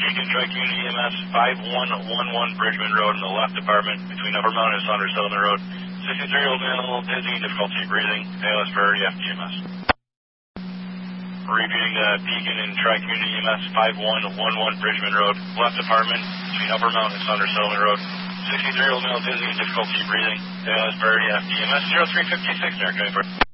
Beacon Tri-Community EMS 5111 Bridgman Road in the left apartment between Upper Mountain and Saunders Settlement Road. 63-year-old male, dizzy, difficulty breathing, ALS priority FDMS. Repeating Beacon and Tri-Community EMS 5111 Bridgman Road, left apartment between Upper Mountain and Saunders Settlement Road. 63-year-old male, dizzy, difficulty breathing, ALS priority FDMS 0356, American.